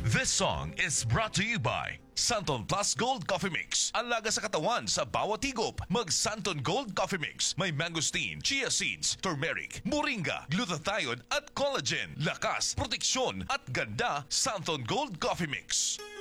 This song is brought to you by Santon Plus Gold Coffee Mix. Alaga sa katawan sa bawat higop. Mag Santon Gold Coffee Mix. May mangosteen, chia seeds, turmeric, moringa, glutathione at collagen. Lakas, proteksyon at ganda. Santon Gold Coffee Mix.